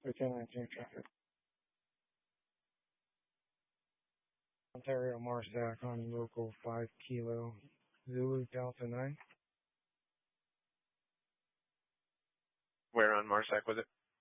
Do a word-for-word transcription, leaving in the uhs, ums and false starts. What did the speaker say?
Okay, nineteen traffic. Ontario Marsac on local five kilo Zulu Delta nine. Where on Marsac was it?